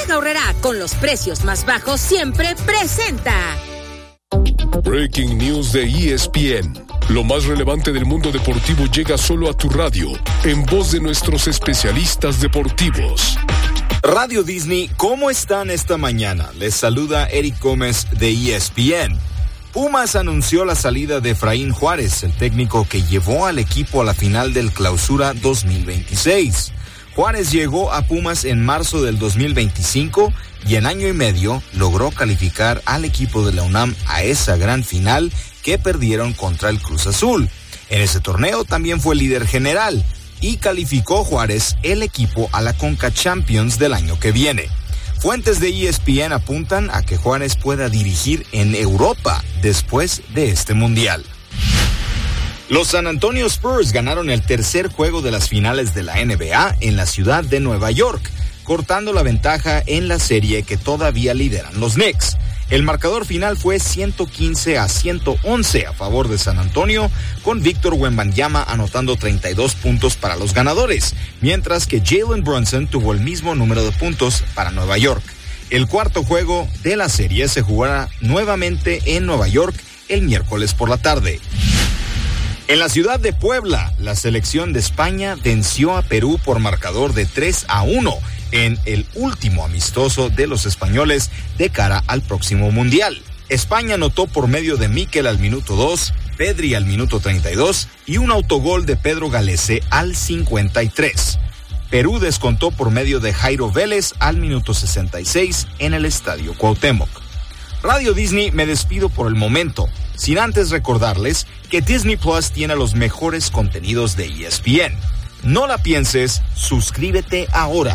Bodega Aurrerá, con los precios más bajos siempre, presenta Breaking News de ESPN. Lo más relevante del mundo deportivo llega solo a tu radio, en voz de nuestros especialistas deportivos. Radio Disney, ¿cómo están esta mañana? Les saluda Eric Gómez de ESPN. Pumas anunció la salida de Efraín Juárez, el técnico que llevó al equipo a la final del Clausura 2026. Juárez llegó a Pumas en marzo del 2025 y en año y medio logró calificar al equipo de la UNAM a esa gran final que perdieron contra el Cruz Azul. En ese torneo también fue líder general y calificó Juárez el equipo a la Conca Champions del año que viene. Fuentes de ESPN apuntan a que Juárez pueda dirigir en Europa después de este mundial. Los San Antonio Spurs ganaron el tercer juego de las finales de la NBA en la ciudad de Nueva York, cortando la ventaja en la serie que todavía lideran los Knicks. El marcador final fue 115-111 a favor de San Antonio, con Víctor Wembanyama anotando 32 puntos para los ganadores, mientras que Jalen Brunson tuvo el mismo número de puntos para Nueva York. El cuarto juego de la serie se jugará nuevamente en Nueva York el miércoles por la tarde. En la ciudad de Puebla, la selección de España venció a Perú por marcador de 3-1 en el último amistoso de los españoles de cara al próximo Mundial. España anotó por medio de Mikel al minuto 2, Pedri al minuto 32 y un autogol de Pedro Galese al 53. Perú descontó por medio de Jairo Vélez al minuto 66 en el Estadio Cuauhtémoc. Radio Disney, me despido por el momento, sin antes recordarles que Disney Plus tiene los mejores contenidos de ESPN. No la pienses, suscríbete ahora.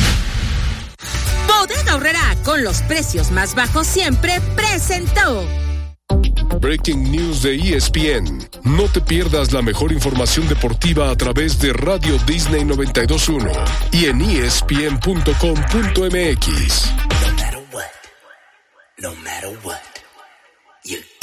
Bodega Aurrerá, con los precios más bajos siempre, presentó Breaking News de ESPN. No te pierdas la mejor información deportiva a través de Radio Disney 92.1 y en ESPN.com.mx. No matter what, you